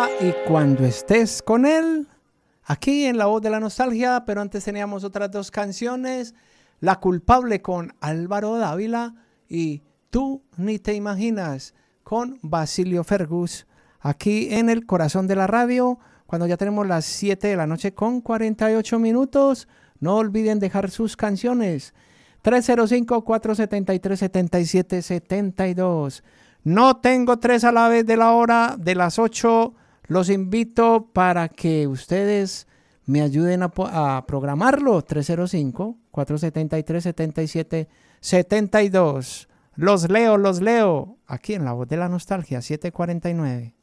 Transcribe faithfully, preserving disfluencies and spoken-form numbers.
Ahora y cuando estés con él, aquí en La Voz de la Nostalgia, pero antes teníamos otras dos canciones, La Culpable con Álvaro Dávila y Tú ni te imaginas con Basilio Fergus, aquí en el corazón de la radio, cuando ya tenemos las siete de la noche con cuarenta y ocho minutos. No olviden dejar sus canciones. tres cero cinco, cuatro siete tres, siete siete siete dos. No tengo tres a la vez de la hora de las ocho. Los invito para que ustedes me ayuden a, a programarlo. tres cero cinco, cuatro siete tres, siete siete siete dos. Los leo, los leo. Aquí en La Voz de la Nostalgia, siete cuarenta y nueve.